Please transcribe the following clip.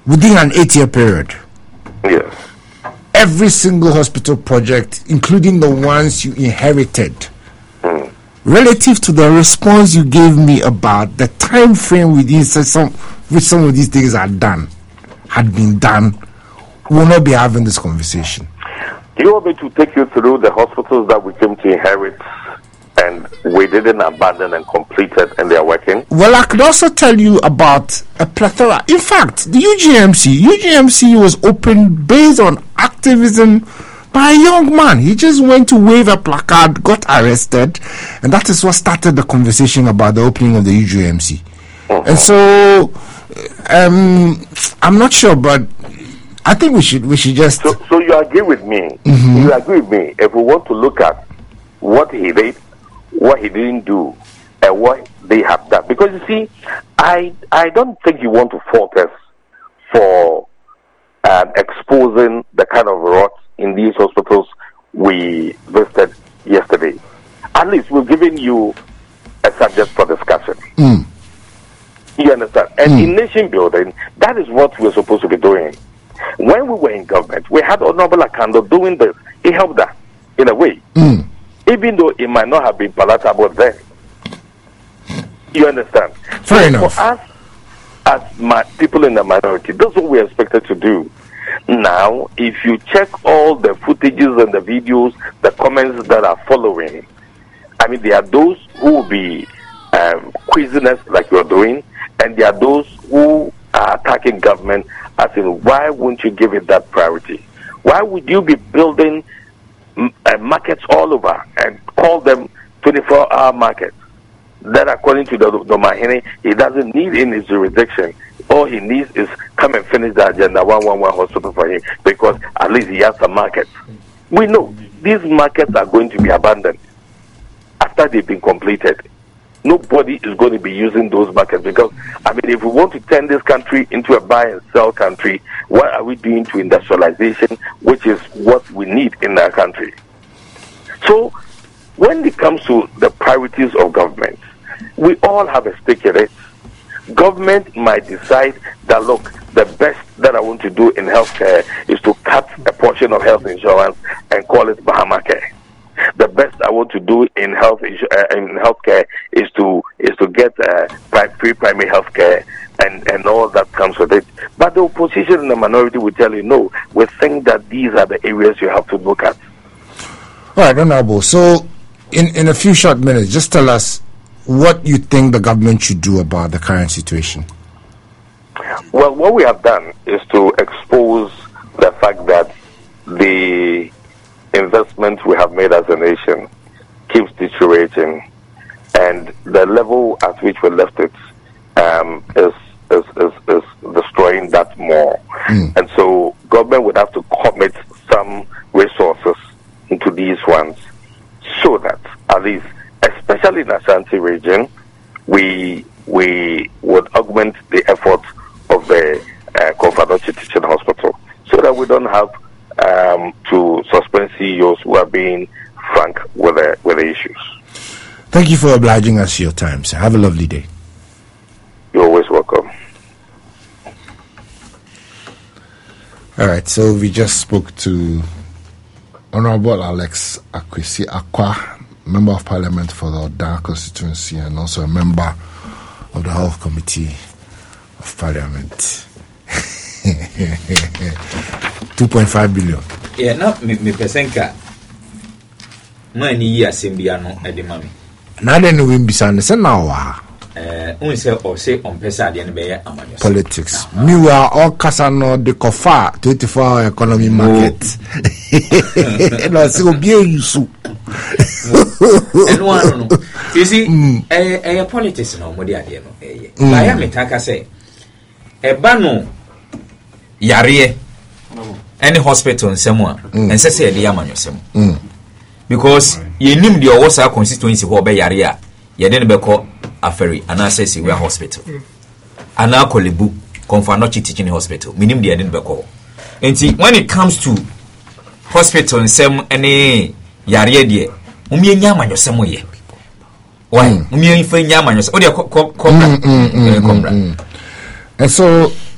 within an 8-year period. Yes. Every single hospital project, including the ones you inherited, relative to the response you gave me about the time frame within which some of these things had been done, we will not be having this conversation. Do you want me to take you through the hospitals that we came to inherit and we didn't abandon and completed and they are working? Well, I could also tell you about a plethora. In fact, the UGMC was opened based on activism by a young man. He just went to wave a placard, got arrested, and that is what started the conversation about the opening of the UGMC. And so, I'm not sure, but I think we should just... So you agree with me? You agree with me if we want to look at what he did, what he didn't do, and what they have done? Because you see, I don't think you want to fault us for exposing the kind of rot in these hospitals we visited yesterday. At least we've given you a subject for discussion. You understand? And in nation building, that is what we're supposed to be doing. When we were in government, we had Honorable Akando doing this. He helped us in a way, even though it might not have been palatable then. You understand? Fair enough. For us, as people in the minority, that's what we're expected to do. Now, if you check all the footages and the videos, the comments that are following, I mean, there are those who will be quizzing us like you're doing, and there are those who are attacking government as in, why won't you give it that priority? Why would you be building markets all over and call them 24-hour markets that, according to the Mahine, he doesn't need in his jurisdiction? All he needs is come and finish the agenda 111 hospital for him, because at least he has some markets. We know these markets are going to be abandoned after they've been completed. Nobody is going to be using those markets, because, I mean, if we want to turn this country into a buy and sell country, what are we doing to industrialization, which is what we need in our country? So, when it comes to the priorities of government, we all have a stake in it. Government might decide that, look, the best that I want to do in healthcare is to cut a portion of health insurance and call it Bahama Care. The best I want to do in healthcare is to get free primary healthcare and all that comes with it. But the opposition and the minority will tell you, no, we think that these are the areas you have to look at. All right, Honorable. So, in a few short minutes, just tell us what you think the government should do about the current situation. Well, what we have done is to expose the fact that the investment we have made as a nation keeps deteriorating, and the level at which we left it is destroying that more. And so government would have to commit some resources into these ones, so that at least, especially in the Ashanti region, we would augment the efforts of the Konfanochi Teaching Hospital, so that we don't have to suspend CEOs who are being frank with the issues. Thank you for obliging us your time, sir. Have a lovely day. You're always welcome. All right, so we just spoke to Honorable Alex Akwesi Akwa, Member of Parliament for the Oda constituency and also a member of the Health Committee of Parliament. 2.5 billion. Yeah, now me pesenka. Man ni asembia no e de mami. Na de no wimbisa ne se na wa. Unse o se on pesa de ne be amanyo. Politics. Me are all kasa no de kofa 24-hour economy market. No se obi yusu. No one no. You see, politics no mo de ade no eye. Ba ya metaka say e ba no yare any hospital nsem a ense say de amanyo sem. Because ye nim de owo sa constituency ho be yare a ye de ne be ko aferi anase si we hospital ana kolebu Konfanochi Teaching Hospital minim de ne be ko. Enti when it comes to hospital nsem ene yare de umye nya amanyo sem ye why umye fa nya amanyo o de komra. And so